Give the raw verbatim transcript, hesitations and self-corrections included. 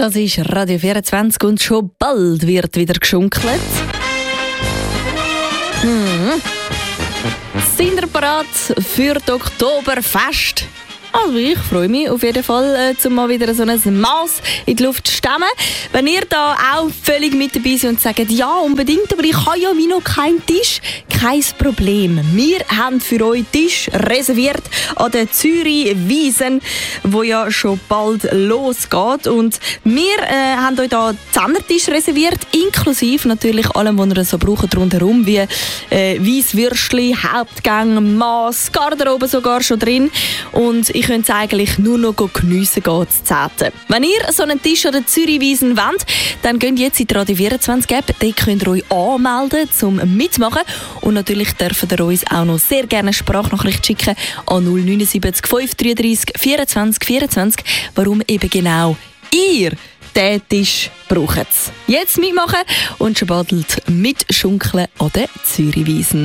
Das ist Radio vierundzwanzig und schon bald wird wieder geschunkelt. Hm. Sind ihr bereit für das Oktoberfest? Also ich freue mich auf jeden Fall, äh, um mal wieder so ein Mass in die Luft zu stemmen. Wenn ihr da auch völlig mit dabei seid und sagt, ja unbedingt, aber ich habe ja wie noch keinen Tisch, kein Problem. Wir haben für euch Tisch reserviert an der Zürich Wiesen, wo ja schon bald losgeht. Und wir äh, haben euch da Zehnertisch reserviert, inklusive natürlich allem, was ihr so braucht rundherum, wie äh, Weisswürstli, Hauptgang, Mass, Garderobe sogar schon drin. Und ich könnt es eigentlich nur noch geniessen gehen, das Zehnte. Wenn ihr so einen Tisch an der Zürich Wiesen wollt, dann geht jetzt in die Radio vierundzwanzig App. Dort könnt ihr euch anmelden, um mitzumachen. Und natürlich dürft ihr uns auch noch sehr gerne eine Sprachnachricht schicken an null neun sieben fünf drei drei vierundzwanzig vierundzwanzig, warum eben genau ihr diesen Tisch braucht. Jetzt mitmachen und schon bald mitschunkeln an der Zürich Wiesen.